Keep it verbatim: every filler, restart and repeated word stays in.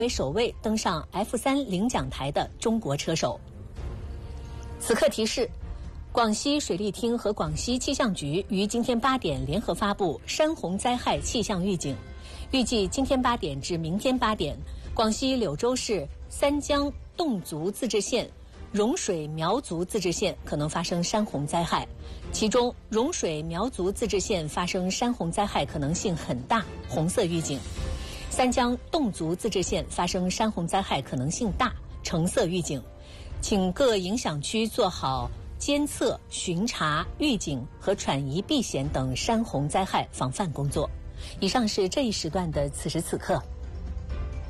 为首位登上 F 三 领奖台的中国车手。此刻提示：广西水利厅和广西气象局于今天八点联合发布山洪灾害气象预警，预计今天八点至明天八点，广西柳州市三江侗族自治县、融水苗族自治县可能发生山洪灾害，其中融水苗族自治县发生山洪灾害可能性很大，红色预警；三江侗族自治县发生山洪灾害可能性大，橙色预警。请各影响区做好监测、巡查、预警和转移避险等山洪灾害防范工作。以上是这一时段的此时此刻。